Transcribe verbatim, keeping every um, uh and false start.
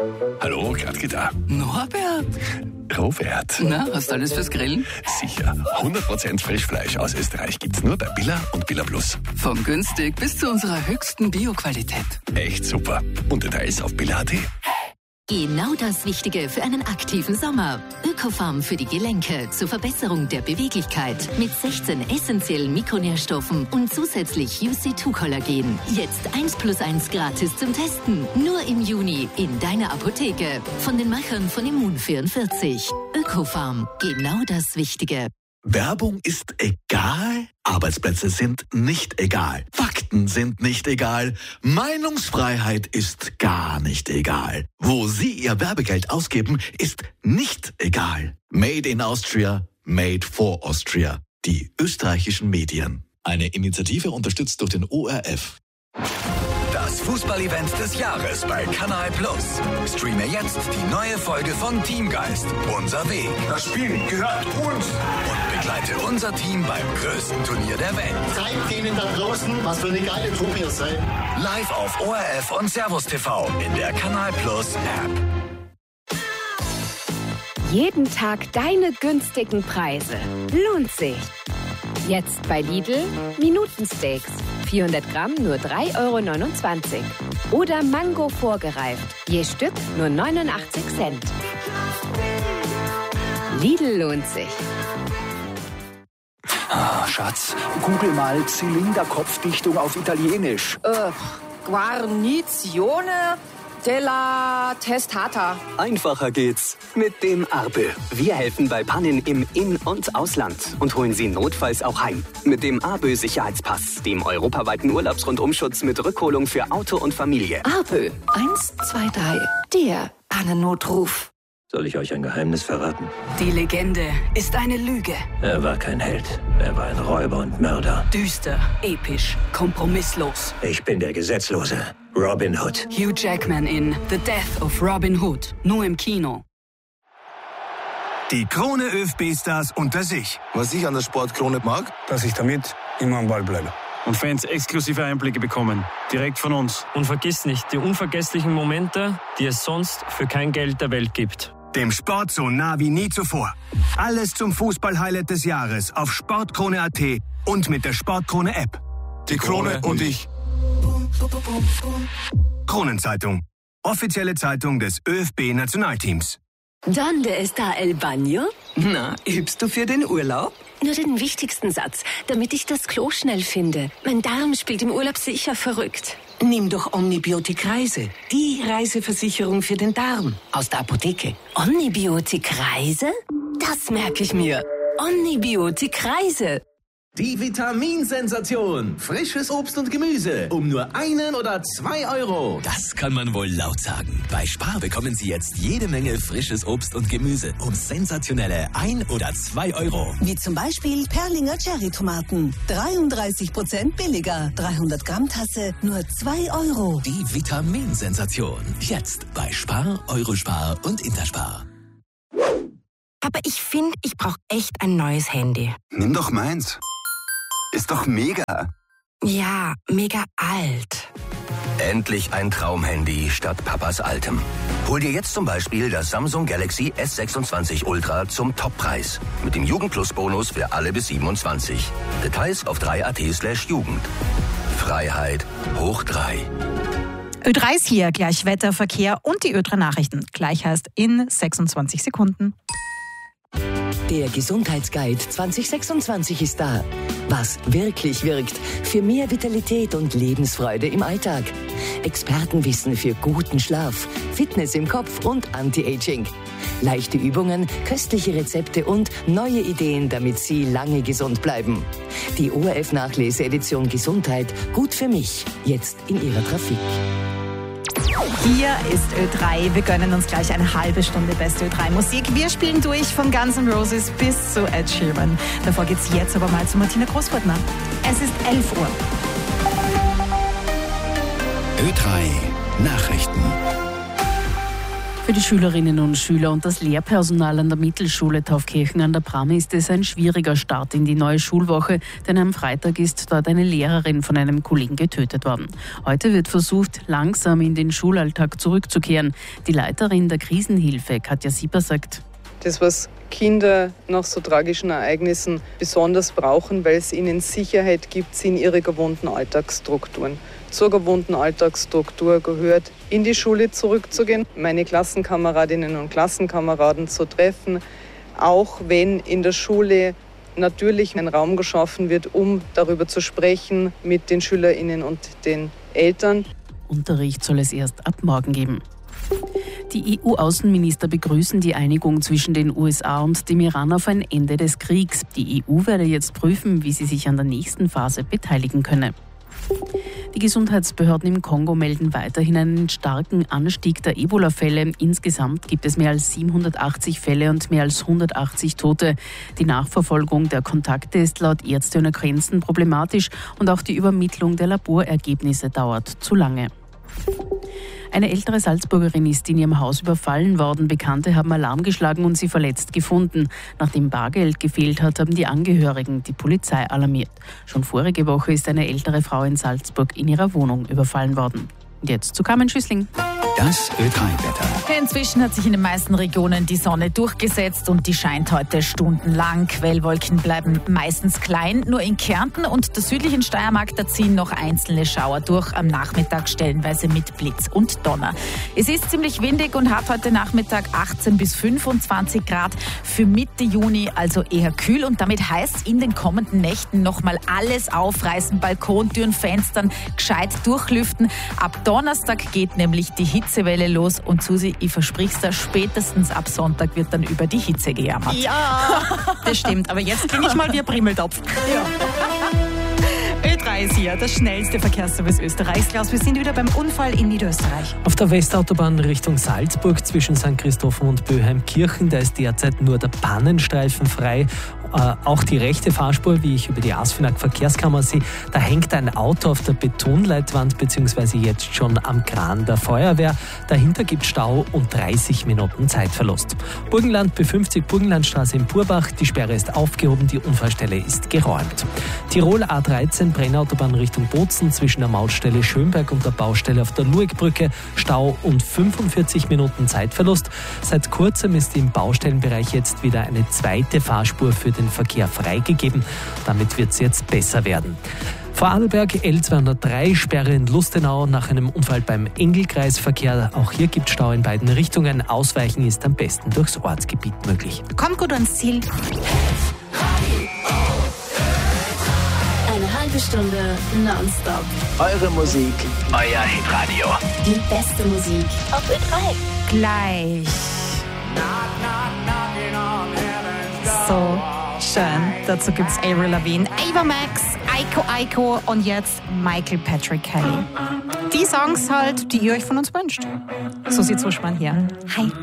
Hallo, Gradke da. Norbert? Robert. Na, hast du alles fürs Grillen? Sicher. hundert Prozent Frischfleisch aus Österreich gibt's nur bei Billa und Billa Plus. Von günstig bis zu unserer höchsten Bio-Qualität. Echt super. Und Details auf billa punkt at. Genau das Wichtige für einen aktiven Sommer. Ökofarm für die Gelenke zur Verbesserung der Beweglichkeit mit sechzehn essentiellen Mikronährstoffen und zusätzlich U C zwei Kollagen. Jetzt eins plus eins gratis zum Testen. Nur im Juni in deiner Apotheke. Von den Machern von Immun vierundvierzig. Ökofarm. Genau das Wichtige. Werbung ist egal, Arbeitsplätze sind nicht egal, Fakten sind nicht egal, Meinungsfreiheit ist gar nicht egal. Wo Sie Ihr Werbegeld ausgeben, ist nicht egal. Made in Austria, made for Austria. Die österreichischen Medien. Eine Initiative unterstützt durch den O R F. Das Fußballevent des Jahres bei Kanal Plus. Streame jetzt die neue Folge von Teamgeist. Unser Weg. Das Spiel gehört uns. Und begleite unser Team beim größten Turnier der Welt. Zeigt denen da draußen, was für eine geile Truppe ihr seid. Live auf O R F und Servus T V in der Kanal Plus App. Jeden Tag deine günstigen Preise. Lohnt sich. Jetzt bei Lidl Minutensteaks. vierhundert Gramm nur drei Euro neunundzwanzig. Oder Mango vorgereift. Je Stück nur neunundachtzig Cent. Lidl lohnt sich. Ah, Schatz, google mal Zylinderkopfdichtung auf Italienisch. Äh, Guarnizione della Testata. Einfacher geht's mit dem Arpe. Wir helfen bei Pannen im In- und Ausland und holen Sie notfalls auch heim. Mit dem Arpe Sicherheitspass, dem europaweiten Urlaubsrundumschutz mit Rückholung für Auto und Familie. Arpe, eins, zwei, drei, der Pannennotruf. Soll ich euch ein Geheimnis verraten? Die Legende ist eine Lüge. Er war kein Held. Er war ein Räuber und Mörder. Düster, episch, kompromisslos. Ich bin der Gesetzlose. Robin Hood. Hugh Jackman in The Death of Robin Hood. Nur im Kino. Die Krone ÖFB-Stars unter sich. Was ich an der Sportkrone mag, dass ich damit immer am Ball bleibe. Und Fans exklusive Einblicke bekommen. Direkt von uns. Und vergiss nicht, die unvergesslichen Momente, die es sonst für kein Geld der Welt gibt. Dem Sport so nah wie nie zuvor. Alles zum Fußball-Highlight des Jahres auf sportkrone punkt at und mit der Sportkrone-App. Die Krone und ich. Kronenzeitung. Offizielle Zeitung des ÖFB-Nationalteams. ¿Dónde está el baño? Na, übst du für den Urlaub? Nur den wichtigsten Satz, damit ich das Klo schnell finde. Mein Darm spielt im Urlaub sicher verrückt. Nimm doch Omnibiotik Reise. Die Reiseversicherung für den Darm. Aus der Apotheke. Omnibiotik Reise? Das merke ich mir. Omnibiotik Reise. Die Vitaminsensation. Frisches Obst und Gemüse. Um nur einen oder zwei Euro. Das kann man wohl laut sagen. Bei Spar bekommen Sie jetzt jede Menge frisches Obst und Gemüse. Um sensationelle ein oder zwei Euro. Wie zum Beispiel Perlinger Cherry-Tomaten. dreiunddreißig Prozent billiger. dreihundert Gramm Tasse, nur zwei Euro. Die Vitaminsensation. Jetzt bei Spar, Eurospar und Interspar. Aber ich finde, ich brauche echt ein neues Handy. Nimm doch meins. Ist doch mega. Ja, mega alt. Endlich ein Traumhandy statt Papas altem. Hol dir jetzt zum Beispiel das Samsung Galaxy S sechsundzwanzig Ultra zum Toppreis. Mit dem Jugendplus-Bonus für alle bis siebenundzwanzig. Details auf drei punkt at slash Jugend. Freiheit hoch drei. Ö drei ist hier, gleich Wetter, Verkehr und die Ö drei Nachrichten. Gleich heißt in sechsundzwanzig Sekunden. Der Gesundheitsguide zwanzig sechsundzwanzig ist da. Was wirklich wirkt für mehr Vitalität und Lebensfreude im Alltag. Expertenwissen für guten Schlaf, Fitness im Kopf und Anti-Aging. Leichte Übungen, köstliche Rezepte und neue Ideen, damit Sie lange gesund bleiben. Die O R F-Nachlese-Edition Gesundheit, gut für mich, jetzt in Ihrer Trafik. Hier ist Ö drei. Wir gönnen uns gleich eine halbe Stunde beste Ö drei Musik. Wir spielen durch von Guns N' Roses bis zu Ed Sheeran. Davor geht's jetzt aber mal zu Martina Großbrüttner. Es ist elf Uhr. Ö drei Nachrichten. Für die Schülerinnen und Schüler und das Lehrpersonal an der Mittelschule Taufkirchen an der Bramme ist es ein schwieriger Start in die neue Schulwoche, denn am Freitag ist dort eine Lehrerin von einem Kollegen getötet worden. Heute wird versucht, langsam in den Schulalltag zurückzukehren. Die Leiterin der Krisenhilfe, Katja Sieber, sagt: Das, was Kinder nach so tragischen Ereignissen besonders brauchen, weil es ihnen Sicherheit gibt, sind ihre gewohnten Alltagsstrukturen. Zur gewohnten Alltagsstruktur gehört, in die Schule zurückzugehen, meine Klassenkameradinnen und Klassenkameraden zu treffen, auch wenn in der Schule natürlich ein Raum geschaffen wird, um darüber zu sprechen mit den SchülerInnen und den Eltern. Unterricht soll es erst ab morgen geben. Die E U-Außenminister begrüßen die Einigung zwischen den U S A und dem Iran auf ein Ende des Kriegs. Die E U werde jetzt prüfen, wie sie sich an der nächsten Phase beteiligen könne. Die Gesundheitsbehörden im Kongo melden weiterhin einen starken Anstieg der Ebola-Fälle. Insgesamt gibt es mehr als siebenhundertachtzig Fälle und mehr als hundertachtzig Tote. Die Nachverfolgung der Kontakte ist laut Ärzte ohne Grenzen problematisch und auch die Übermittlung der Laborergebnisse dauert zu lange. Eine ältere Salzburgerin ist in ihrem Haus überfallen worden. Bekannte haben Alarm geschlagen und sie verletzt gefunden. Nachdem Bargeld gefehlt hat, haben die Angehörigen die Polizei alarmiert. Schon vorige Woche ist eine ältere Frau in Salzburg in ihrer Wohnung überfallen worden. Jetzt zu Carmen Schüssling. Das Ö drei Wetter. Inzwischen hat sich in den meisten Regionen die Sonne durchgesetzt und die scheint heute stundenlang. Quellwolken bleiben meistens klein. Nur in Kärnten und der südlichen Steiermark, da ziehen noch einzelne Schauer durch. Am Nachmittag stellenweise mit Blitz und Donner. Es ist ziemlich windig und hat heute Nachmittag achtzehn bis fünfundzwanzig Grad. Für Mitte Juni also eher kühl und damit heißt in den kommenden Nächten nochmal alles aufreißen, Balkontüren, Fenstern, gescheit durchlüften. Ab Donnerstag geht nämlich die Hitzewelle los und Susi, ich versprich's dir, spätestens ab Sonntag wird dann über die Hitze gejammert. Ja, das stimmt, aber jetzt klinge ich mal wie ein Brimmeltopf. Ja. Ö drei ist hier, das schnellste Verkehrsservice Österreichs. Klaus, wir sind wieder beim Unfall in Niederösterreich. Auf der Westautobahn Richtung Salzburg zwischen Sankt Christophen und Böheimkirchen, da ist derzeit nur der Pannenstreifen frei. Äh, auch die rechte Fahrspur, wie ich über die Asfinag Verkehrskammer sehe, da hängt ein Auto auf der Betonleitwand beziehungsweise jetzt schon am Kran der Feuerwehr. Dahinter gibt Stau und dreißig Minuten Zeitverlust. Burgenland B fünfzig Burgenlandstraße in Purbach, die Sperre ist aufgehoben, die Unfallstelle ist geräumt. Tirol A dreizehn Brennautobahn Richtung Bozen zwischen der Mautstelle Schönberg und der Baustelle auf der Luegbrücke, Stau und fünfundvierzig Minuten Zeitverlust. Seit kurzem ist im Baustellenbereich jetzt wieder eine zweite Fahrspur für den Verkehr freigegeben. Damit wird es jetzt besser werden. Vorarlberg L zweihundertdrei, Sperre in Lustenau nach einem Unfall beim Engelkreisverkehr. Auch hier gibt es Stau in beiden Richtungen. Ausweichen ist am besten durchs Ortsgebiet möglich. Kommt gut ans Ziel. Eine halbe Stunde nonstop. Eure Musik, euer Hitradio. Die beste Musik auf Ö drei. Gleich. So schön. Dazu gibt's Avril Lavigne, Ava Max, Aiko Aiko und jetzt Michael Patrick Kelly. Die Songs halt, die ihr euch von uns wünscht. So sieht's Uschmann hier. Hi.